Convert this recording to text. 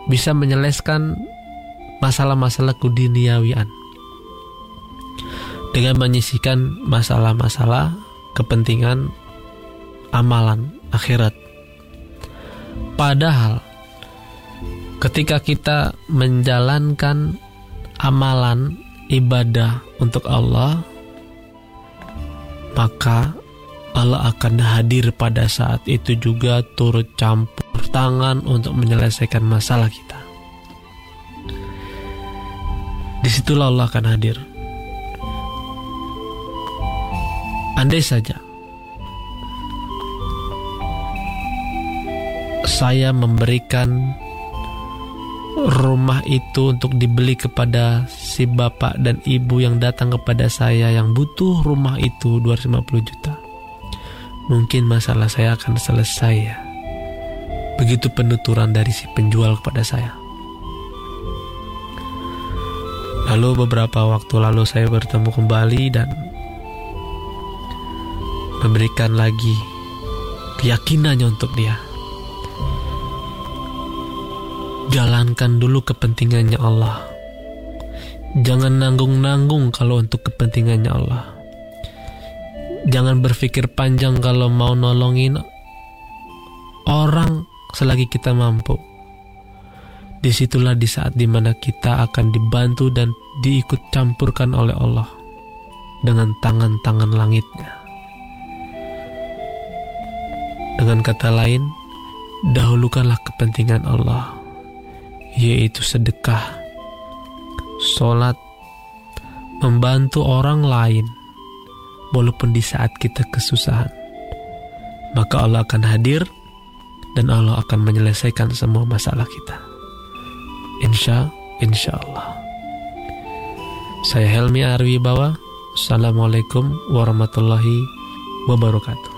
bisa menyelesaikan masalah-masalah keduniawian dengan menyisihkan masalah-masalah kepentingan amalan akhirat. Padahal ketika kita menjalankan amalan ibadah untuk Allah, maka Allah akan hadir pada saat itu juga, turut campur tangan untuk menyelesaikan masalah kita. Disitulah Allah akan hadir. Andai saja saya memberikan rumah itu untuk dibeli kepada si bapak dan ibu yang datang kepada saya yang butuh rumah itu 250 juta, mungkin masalah saya akan selesai ya. Begitu penuturan dari si penjual kepada saya. Lalu beberapa waktu lalu saya bertemu kembali dan memberikan lagi keyakinannya untuk dia. Jalankan dulu kepentingannya Allah. Jangan nanggung-nanggung kalau untuk kepentingannya Allah. Jangan berpikir panjang kalau mau nolongin orang selagi kita mampu. Disitulah di saat dimana kita akan dibantu dan diikut campurkan oleh Allah dengan tangan-tangan langitnya. Dengan kata lain, dahulukanlah kepentingan Allah, yaitu sedekah, sholat, membantu orang lain, walaupun di saat kita kesusahan. Maka Allah akan hadir dan Allah akan menyelesaikan semua masalah kita. Insya Allah. Saya Helmi Arwibawa. Assalamualaikum warahmatullahi wabarakatuh.